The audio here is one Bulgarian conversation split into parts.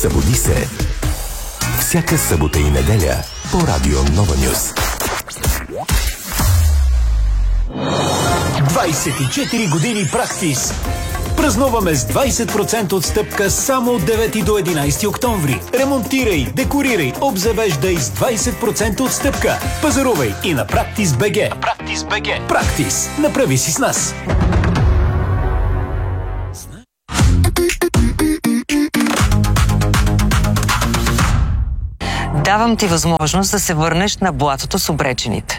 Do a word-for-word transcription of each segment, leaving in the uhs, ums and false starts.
Събуди се. Всяка събота и неделя по Радио Нова Нюз. двайсет и четири години практис. Празнуваме с двайсет процента отстъпка само от девети до единайсети октомври. Ремонтирай, декорирай, обзавеждай с двайсет процента отстъпка. Пазарувай и на Практис БГ. Практис БГ. Практис. Направи си с нас. Давам ти възможност да се върнеш на блатото с обречените.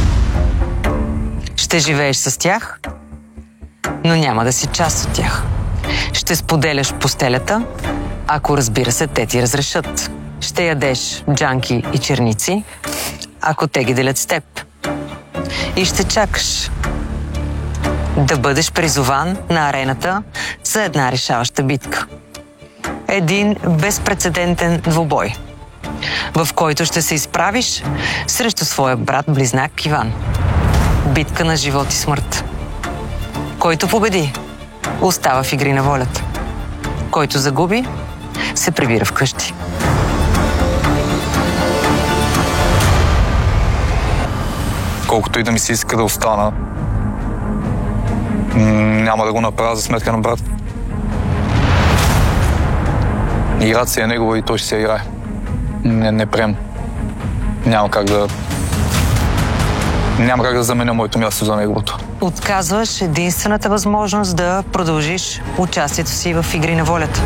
Ще живееш с тях, но няма да си част от тях. Ще споделяш постелята, ако разбира се те ти разрешат. Ще ядеш джанки и черници, ако те ги делят с теб. И ще чакаш да бъдеш призован на арената за една решаваща битка. Един безпрецедентен двубой, в който ще се изправиш срещу своя брат-близнак Иван. Битка на живот и смърт. Който победи, остава в игри на волята. Който загуби, се прибира вкъщи. Колкото и да ми се иска да остана, няма да го направя за сметка на брат. Играта си е негова и той ще се играе. Не, не прием. Няма как да... Няма как да заменя моето място за неговото. Отказваш единствената възможност да продължиш участието си в игри на волята.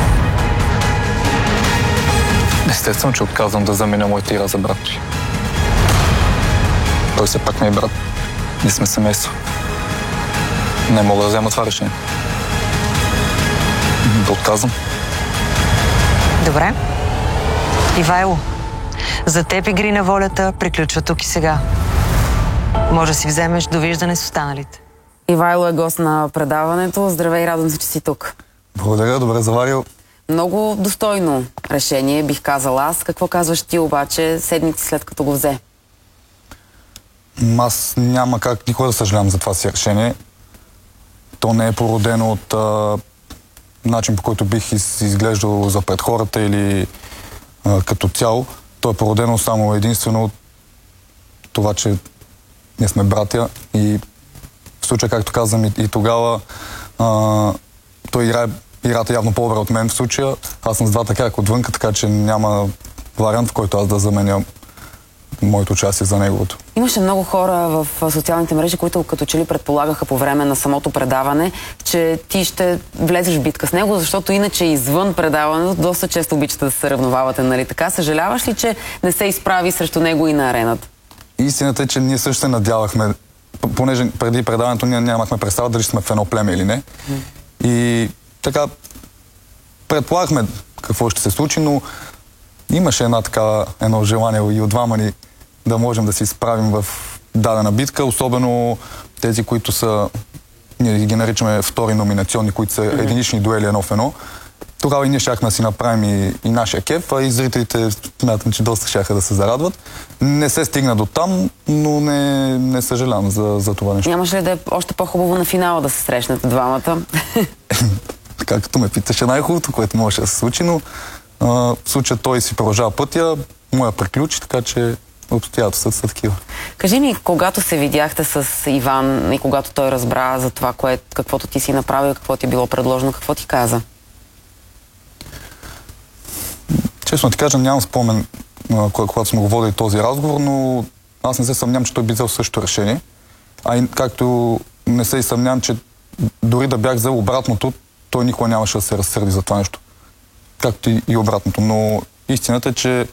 Естествено, че отказвам да заменя моята игра за брат. Той все пак не е брат. Ние сме семейство. Не мога да взема това решение. Да отказвам. Добре. Ивайло, за теб игри на волята приключва тук и сега. Може да си вземеш довиждане с останалите. Ивайло е гост на предаването. Здравей, радвам се, че си тук. Благодаря, добре заварил. Много достойно решение, бих казала аз. Какво казваш ти обаче седмици след като го взе? Аз няма как никога да съжалявам за това си решение. То не е породено от а, начин, по който бих из, изглеждал за пред хората или а, като цяло. То е породено само единствено от това, че ние сме братя и в случая, както казвам и, и тогава, а, той играе играта явно по-добре от мен в случая. Аз съм с двата крака отвънка, така че няма вариант, в който аз да заменя моето участие за неговото. Имаше много хора в социалните мрежи, които като че ли предполагаха по време на самото предаване, че ти ще влезеш в битка с него, защото иначе извън предаването доста често обичате да се съревновавате, нали така? Съжаляваш ли, че не се изправи срещу него и на арената? Истината е, че ние също се надявахме, понеже преди предаването ние нямахме представа дали сме в едно племе или не. Mm. И така, предполагахме какво ще се случи, но имаше една така, едно желание и от двама ни да можем да се изправим в дадена битка, особено тези, които са, ние ги наричаме втори номинационни, които са mm-hmm. единични дуели едно в едно. Тогава и ние щяхме да си направим и, и нашия кеф, а и зрителите смятам, че доста щяха да се зарадват. Не се стигна до там, но не, не съжалявам за, за това нещо. Нямаше ли да е още по-хубаво на финала да се срещнете двамата? Както ме питаше, най-хубавото, което може да се случи, но а, в случая той си продължава пътя, моя приключи, така че обстоятелствата са такива. Кажи ми, когато се видяхте с Иван и когато той разбра за това, кое, каквото ти си направил, какво ти е било предложено, какво ти каза? Честно ти кажа, нямам спомен, когато сме го водили този разговор, но аз не се съмнявам, че той би взел същото решение. А и както не се и съмнявам, че дори да бях взел обратното, той никога нямаше да се разсърди за това нещо. Както и обратното. Но истината е, че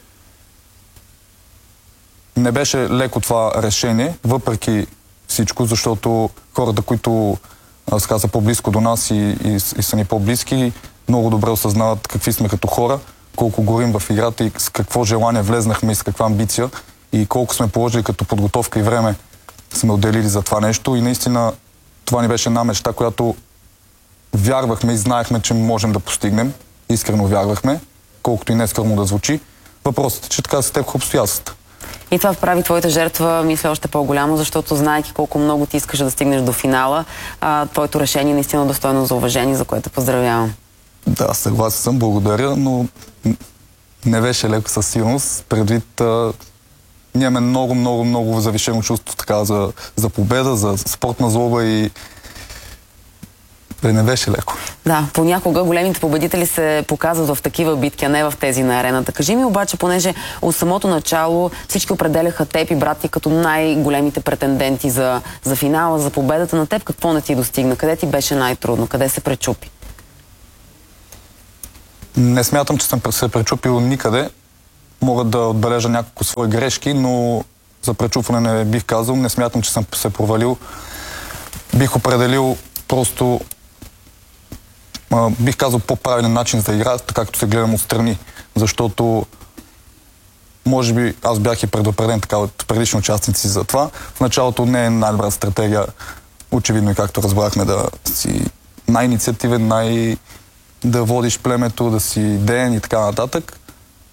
не беше леко това решение, въпреки всичко, защото хората, които са по-близко до нас и, и, и са ни по-близки, много добре осъзнават какви сме като хора, колко горим в играта и с какво желание влезнахме и с каква амбиция и колко сме положили като подготовка и време сме отделили за това нещо. И наистина това ни беше една мечта, която вярвахме и знаехме, че можем да постигнем. Искрено вярвахме, колкото и нескърно да звучи. Въпросът е, че така се стекоха обстоятелствата. И това прави твоята жертва, мисля, още по-голямо, защото знаейки колко много ти искаш да стигнеш до финала, а, твоето решение е наистина достойно за уважение, за което поздравявам. Да, съгласен съм, благодаря, но не беше леко със сигурност, предвид а, ние имаме много, много, много завишено чувство така за, за победа, за спортна злоба и не беше леко. Да, понякога големите победители се показват в такива битки, а не в тези на арената. Кажи ми обаче, понеже от самото начало всички определяха теб и брат ти като най-големите претенденти за, за финала, за победата, на теб какво не ти достигна? Къде ти беше най-трудно? Къде се пречупи? Не смятам, че съм се пречупил никъде. Мога да отбележа няколко свои грешки, но за пречупване не бих казал. Не смятам, че съм се провалил. Бих определил просто а, бих казал по-правилен начин за игра, така както се гледам отстрани. Защото може би аз бях и предупреден така от предишни участници за това. В началото не е най-добра стратегия, очевидно и както разбрахме, да си най-инициативен, най- да водиш племето, да си деен и така нататък.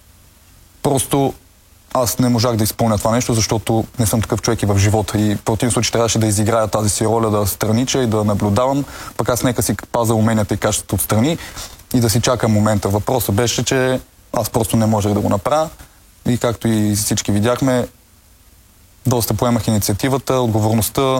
Просто аз не можах да изпълня това нещо, защото не съм такъв човек и в живота. И в противен случай трябваше да изиграя тази си роля, да странича и да наблюдавам. Пък аз нека си пазя уменията и качеството отстрани и да си чакам момента. Въпросът беше, че аз просто не можех да го направя. И както и всички видяхме, доста поемах инициативата, отговорността.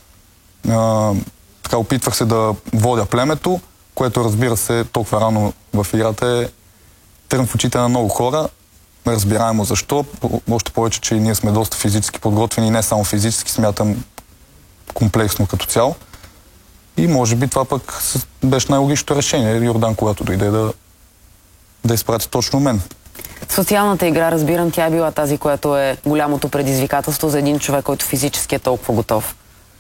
А, така опитвах се да водя племето, което, разбира се, толкова рано в играта е трън в очите на много хора. Разбираемо защо. Още повече, че и ние сме доста физически подготвени, не само физически, смятам комплексно като цяло. И може би това пък беше най-логичното решение. Йордан, когато дойде да, да изпрати точно мен. Социалната игра, разбирам, тя е била тази, която е голямото предизвикателство за един човек, който физически е толкова готов.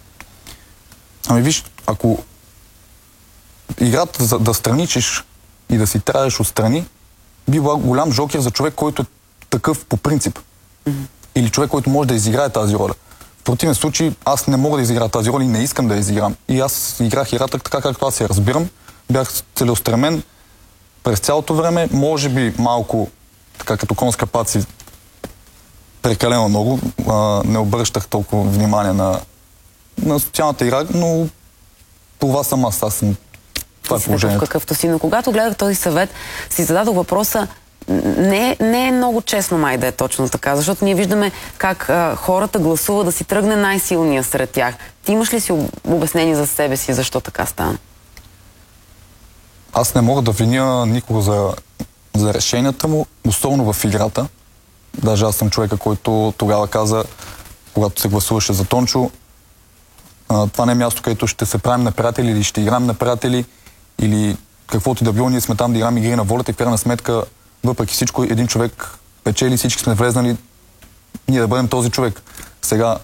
Ами виж, ако играта за да страничиш и да си траеш отстрани, би била голям жокер за човек, който е такъв по принцип. Mm-hmm. Или човек, който може да изиграе тази роля. В противен случай аз не мога да изиграя тази роля и не искам да я изиграм. И аз играх играта така, както аз я разбирам. Бях целеустремен през цялото време. Може би малко, така като кон с капаци, прекалено много. А, не обръщах толкова внимание на, на социалната игра, но това съм аз. Аз съм това е положението. Какъвто си. Но когато гледах този съвет, си зададох въпроса, не, не е много честно май да е точно така, защото ние виждаме как а, хората гласуват да си тръгне най-силния сред тях. Ти имаш ли си обяснение за себе си, защо така стана? Аз не мога да виня никого за, за решенията му, особено в играта. Даже аз съм човека, който тогава каза, когато се гласуваше за Тончо, а, това не е място, където ще се правим на приятели или ще играем на приятели, или каквото и да било, ние сме там да играем игри на волята и в крайна сметка, въпреки всичко, един човек печели, всички сме влезнали ние да бъдем този човек. Сега,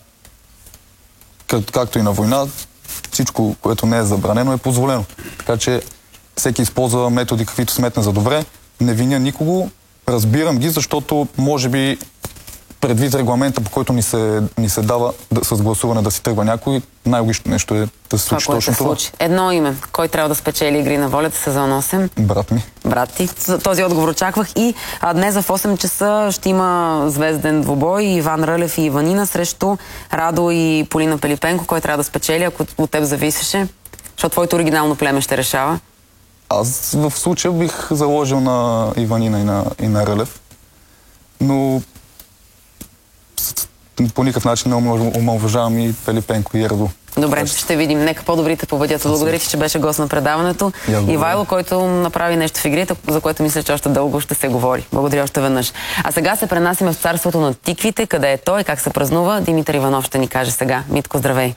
как, както и на война, всичко, което не е забранено, е позволено. Така че всеки използва методи, каквито сметне за добре. Не виня никого, разбирам ги, защото може би предвид регламента, по който ни се, ни се дава да, с гласуване да си тръгва някой, най-логично нещо е да се случи това, точно това. Случи. Едно име. Кой трябва да спечели игри на волята сезон осем? Брат ми. Брат ти. Този отговор очаквах. И а, днес в осем часа ще има звезден двубой. Иван Рълев и Иванина срещу Радо и Полина Пилипенко. Кой трябва да спечели, ако от теб зависеше? Защото твоето оригинално племе ще решава. Аз в случая бих заложил на Иванина и на, и на Рълев. Но по никакъв начин не омалважавам и Пилипенко и Радо. Добре, ще видим. Нека по-добрите победят. Благодаря ти, че беше гост на предаването. Ивайло, който направи нещо в игрите, за което мисля, че още дълго ще се говори. Благодаря още веднъж. А сега се пренасиме в царството на тиквите. Къде е той, как се празнува? Димитър Иванов ще ни каже сега. Митко, здравей!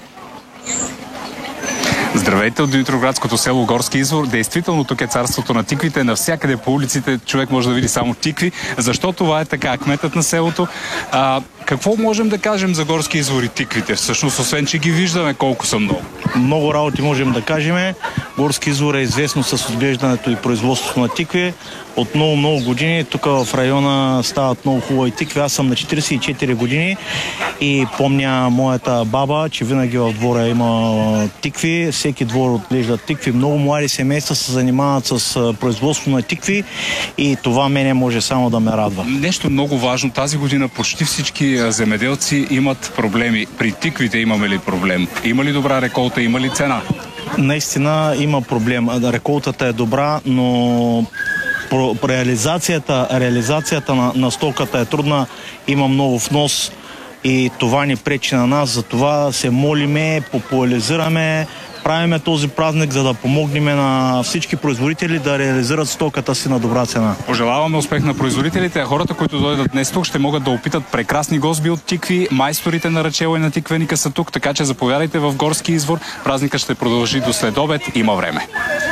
Здравейте от Димитроградското село Горски извор. Действително тук е царството на тиквите. Навсякъде по улиците човек може да види само тикви. Защо това е така? Кметът на селото. А, какво можем да кажем за Горски извор и тиквите? Всъщност, освен че ги виждаме, колко са много. Много работи можем да кажем. Горски извор е известно с отглеждането и производството на тикви. От много-много години тук в района стават много хубави тикви. Аз съм на четиридесет и четири години и помня моята баба, че винаги в двора има тикви. Всеки двор отглежда тикви. Много млади семейства се занимават с производство на тикви и това мене може само да ме радва. Нещо много важно. Тази година почти всички земеделци имат проблеми. При тиквите имаме ли проблем? Има ли добра реколта? Има ли цена? Наистина има проблем. Реколтата е добра, но про, реализацията, реализацията на, на стоката е трудна, има много внос и това ни пречи на нас, затова се молиме, популяризираме, правиме този празник, за да помогнем на всички производители да реализират стоката си на добра цена. Пожелаваме успех на производителите, а хората, които дойдат днес тук, ще могат да опитат прекрасни гозби от тикви. Майсторите на рачела и на тиквеника са тук, така че заповядайте в Горски извор. Празникът ще продължи до следобед, има време.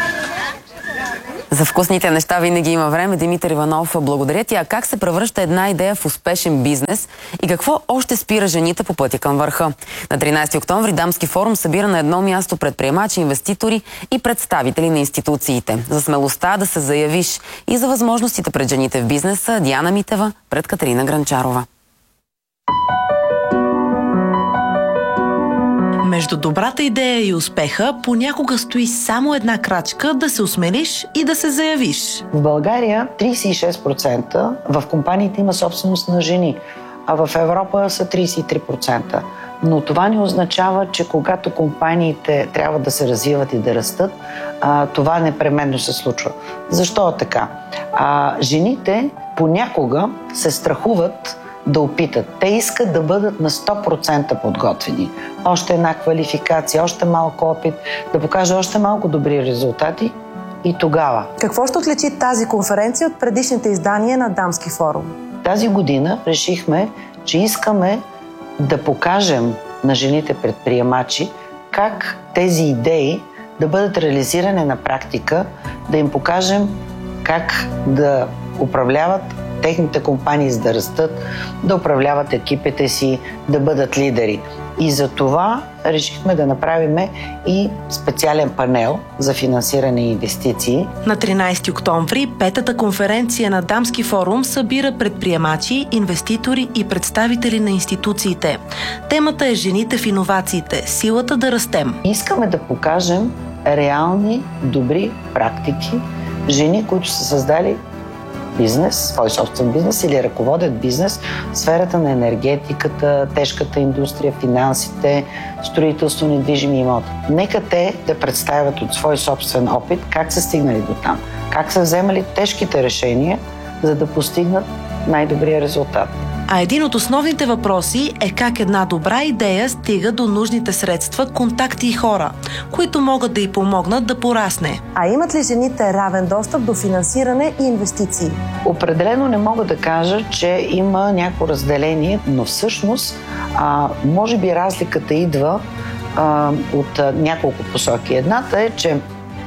За вкусните неща винаги има време. Димитър Иванов, благодаря ти. А как се превръща една идея в успешен бизнес и какво още спира жените по пътя към върха? На тринайсети октомври Дамски форум събира на едно място предприемачи, инвеститори и представители на институциите. За смелостта да се заявиш и за възможностите пред жените в бизнеса, Диана Митева пред Катерина Гранчарова. Между добрата идея и успеха понякога стои само една крачка да се осмелиш и да се заявиш. В България трийсет и шест процента в компаниите има собственост на жени, а в Европа са трийсет и три процента. Но това не означава, че когато компаниите трябва да се развиват и да растат, това непременно се случва. Защо е така? А, жените понякога се страхуват да опитат. Те искат да бъдат на сто процента подготвени. Още една квалификация, още малко опит, да покажа още малко добри резултати и тогава. Какво ще отличи тази конференция от предишните издания на Дамски форум? Тази година решихме, че искаме да покажем на жените предприемачи как тези идеи да бъдат реализирани на практика, да им покажем как да управляват техните компании, за да растат, да управляват екипите си, да бъдат лидери. И за това решихме да направим и специален панел за финансиране и инвестиции. На тринайсети октомври петата конференция на Дамски форум събира предприемачи, инвеститори и представители на институциите. Темата е жените в иновациите, силата да растем. Искаме да покажем реални, добри практики, жени, които са създали бизнес, свой собствен бизнес или ръководят бизнес в сферата на енергетиката, тежката индустрия, финансите, строителство, недвижими имоти. Нека те да представят от свой собствен опит как са стигнали до там, как са вземали тежките решения, за да постигнат най-добрия резултат. А един от основните въпроси е как една добра идея стига до нужните средства, контакти и хора, които могат да й помогнат да порасне. А имат ли жените равен достъп до финансиране и инвестиции? Определено не мога да кажа, че има някакво разделение, но всъщност а, може би разликата идва а, от а, няколко посоки. Едната е, че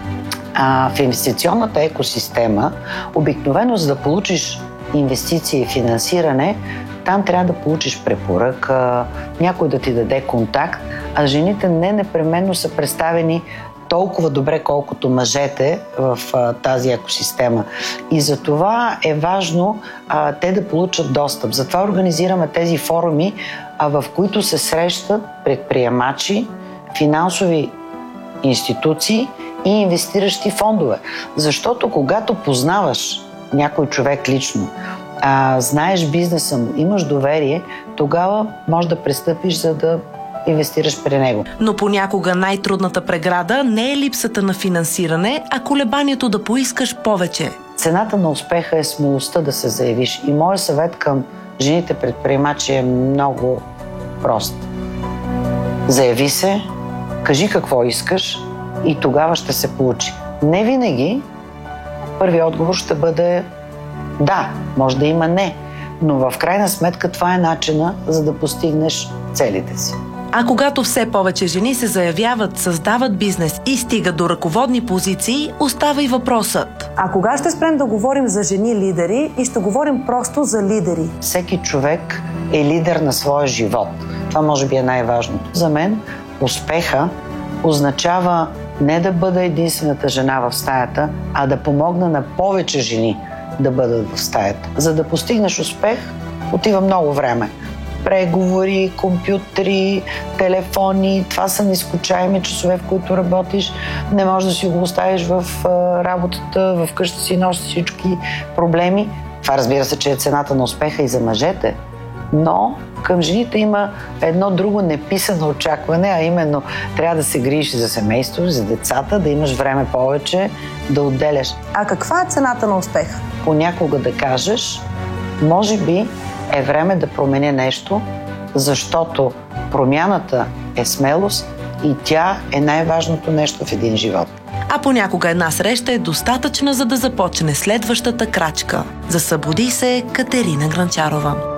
а, в инвестиционната екосистема обикновено, за да получиш инвестиции и финансиране, там трябва да получиш препоръка, някой да ти даде контакт, а жените не непременно са представени толкова добре, колкото мъжете в а, тази екосистема. И за това е важно а, те да получат достъп. Затова организираме тези форуми, а, в които се срещат предприемачи, финансови институции и инвестиращи фондове. Защото когато познаваш някой човек лично, а, знаеш бизнеса му, имаш доверие, тогава можеш да пристъпиш, за да инвестираш при него. Но понякога най-трудната преграда не е липсата на финансиране, а колебанието да поискаш повече. Цената на успеха е смелостта да се заявиш. И моят съвет към жените предприемачи е много прост. Заяви се, кажи какво искаш и тогава ще се получи. Не винаги първият отговор ще бъде да, може да има не, но в крайна сметка това е начина, за да постигнеш целите си. А когато все повече жени се заявяват, създават бизнес и стигат до ръководни позиции, остава и въпросът. А кога ще спрем да говорим за жени лидери и ще говорим просто за лидери? Всеки човек е лидер на своя живот. Това може би е най-важното. За мен успеха означава не да бъда единствената жена в стаята, а да помогна на повече жени да бъдат в стаята. За да постигнеш успех, отива много време. Преговори, компютри, телефони, това са нескучаеми часове, в които работиш. Не можеш да си го оставиш в работата, в къща си носиш всички проблеми. Това, разбира се, че е цената на успеха и за мъжете, Но към жените има едно друго неписано очакване, а именно трябва да се грижиш за семейство, за децата, да имаш време повече, да отделяш. А каква е цената на успех? Понякога да кажеш, може би е време да променя нещо, защото промяната е смелост и тя е най-важното нещо в един живот. А понякога една среща е достатъчна, за да започне следващата крачка. Засъбуди се Катерина Гранчарова.